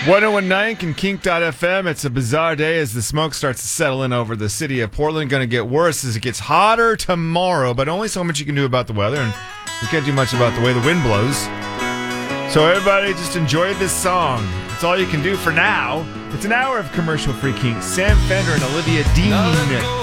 1019 and Kink.fm. It's a bizarre day as the smoke starts to settle in over the city of Portland. Going to get worse as it gets hotter tomorrow, but only so much you can do about the weather, and we can't do much about the way the wind blows. So everybody just enjoy this song. That's all you can do for now. It's an hour of commercial-free Kink. Sam Fender and Olivia Dean.